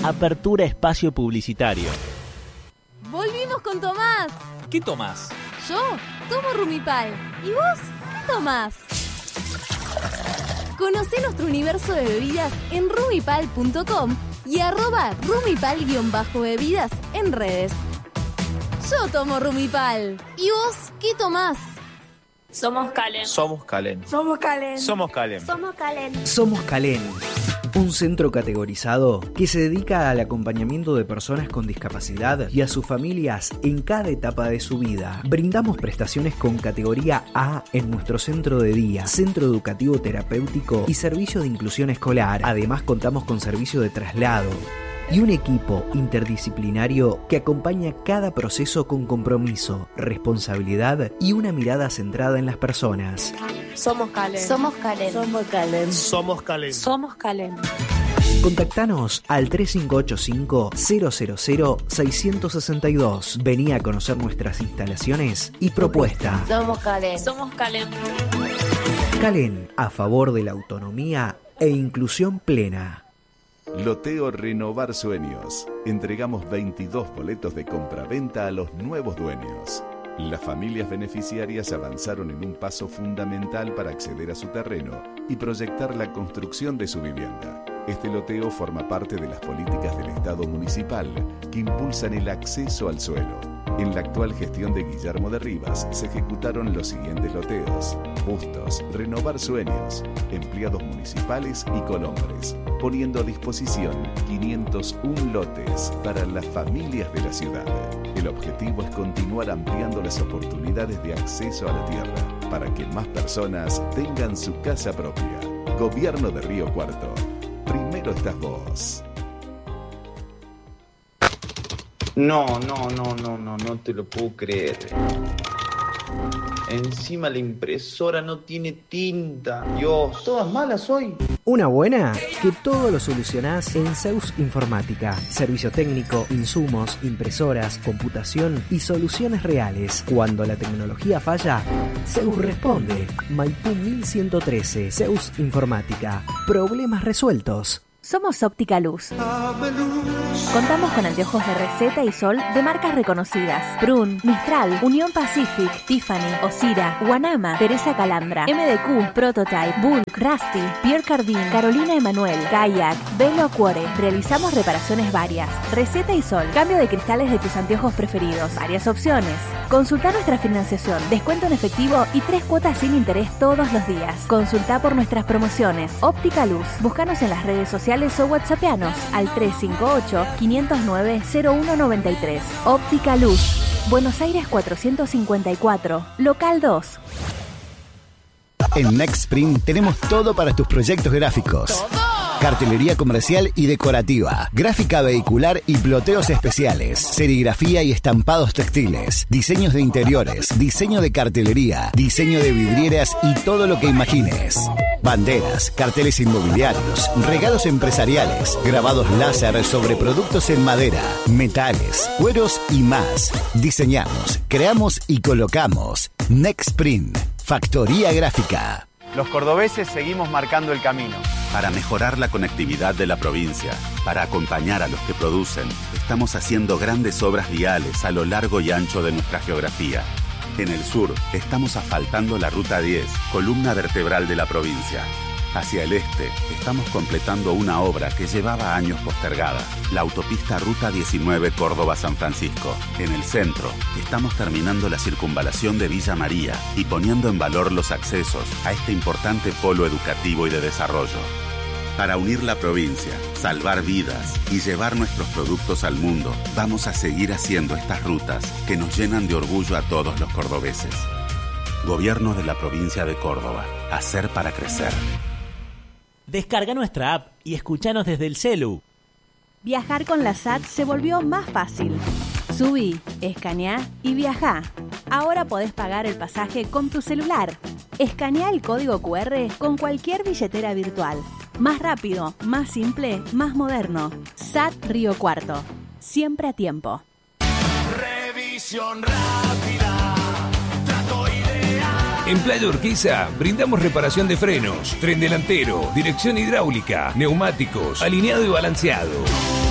Apertura espacio publicitario. Volvimos con Tomás. ¿Qué tomás? Yo tomo Rumipal. ¿Y vos qué tomás? Conocé nuestro universo de bebidas en rumipal.com y @rumipal_bebidas en redes. Yo tomo Rumipal. ¿Y vos qué tomás? Somos Calen. Somos Calen. Somos Calen. Somos Calen. Somos Calen. Somos Calen, un centro categorizado que se dedica al acompañamiento de personas con discapacidad y a sus familias en cada etapa de su vida. Brindamos prestaciones con categoría A en nuestro centro de día, centro educativo terapéutico y servicio de inclusión escolar. Además, contamos con servicio de traslado y un equipo interdisciplinario que acompaña cada proceso con compromiso, responsabilidad y una mirada centrada en las personas. Somos Calen. Somos Calen. Somos Calen. Somos Calen. Somos Calen. Contactanos al 3585-000-662. Vení a conocer nuestras instalaciones y propuesta. Somos Calen. Somos Calen. Calen, a favor de la autonomía e inclusión plena. Loteo Renovar Sueños. Entregamos 22 boletos de compraventa a los nuevos dueños. Las familias beneficiarias avanzaron en un paso fundamental para acceder a su terreno y proyectar la construcción de su vivienda. Este loteo forma parte de las políticas del Estado municipal que impulsan el acceso al suelo. En la actual gestión de Guillermo de Rivas se ejecutaron los siguientes loteos: Bustos, Renovar Sueños, empleados municipales y colombres, poniendo a disposición 501 lotes para las familias de la ciudad. El objetivo es continuar ampliando las oportunidades de acceso a la tierra para que más personas tengan su casa propia. Gobierno de Río Cuarto. Primero estás vos. No te lo puedo creer. Encima la impresora no tiene tinta. Dios, todas malas hoy. Una buena, que todo lo solucionás en Zeus Informática. Servicio técnico, insumos, impresoras, computación y soluciones reales. Cuando la tecnología falla, Zeus responde. Maipú 1113, Zeus Informática. Problemas resueltos. Somos Óptica Luz. Contamos con anteojos de receta y sol de marcas reconocidas: Prun, Mistral, Unión Pacific, Tiffany, Osira, Guanama, Teresa Calandra, MDQ, Prototype, Bulk, Rusty, Pierre Cardin, Carolina Emanuel, Kayak, Velo Cuore. Realizamos reparaciones varias. Receta y sol, cambio de cristales de tus anteojos preferidos, varias opciones. Consulta nuestra financiación, descuento en efectivo y 3 cuotas sin interés todos los días. Consulta por nuestras promociones. Óptica Luz. Búscanos en las redes sociales o whatsappianos al 358-509-0193. Óptica Luz. Buenos Aires 454, local 2. En Nextprint tenemos todo para tus proyectos gráficos. Cartelería comercial y decorativa, gráfica vehicular y ploteos especiales, serigrafía y estampados textiles, diseños de interiores, diseño de cartelería, diseño de vidrieras y todo lo que imagines. Banderas, carteles inmobiliarios, regalos empresariales, grabados láser sobre productos en madera, metales, cueros y más. Diseñamos, creamos y colocamos. Nextprint, factoría gráfica. Los cordobeses seguimos marcando el camino. Para mejorar la conectividad de la provincia, para acompañar a los que producen, estamos haciendo grandes obras viales a lo largo y ancho de nuestra geografía. En el sur, estamos asfaltando la Ruta 10, columna vertebral de la provincia. Hacia el este, estamos completando una obra que llevaba años postergada, la autopista Ruta 19 Córdoba-San Francisco. En el centro, estamos terminando la circunvalación de Villa María y poniendo en valor los accesos a este importante polo educativo y de desarrollo. Para unir la provincia, salvar vidas y llevar nuestros productos al mundo, vamos a seguir haciendo estas rutas que nos llenan de orgullo a todos los cordobeses. Gobierno de la provincia de Córdoba. Hacer para crecer. Descarga nuestra app y escuchanos desde el celu. Viajar con la SAT se volvió más fácil. Subí, escaneá y viajá. Ahora podés pagar el pasaje con tu celular. Escanea el código QR con cualquier billetera virtual. Más rápido, más simple, más moderno. SAT Río Cuarto. Siempre a tiempo. Revisión rápida. En Playa Urquiza brindamos reparación de frenos, tren delantero, dirección hidráulica, neumáticos, alineado y balanceado.